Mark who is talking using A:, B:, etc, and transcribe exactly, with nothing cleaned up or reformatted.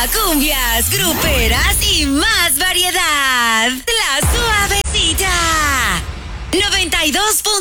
A: cumbias, gruperas y más variedad. La Suavecita. noventa y dos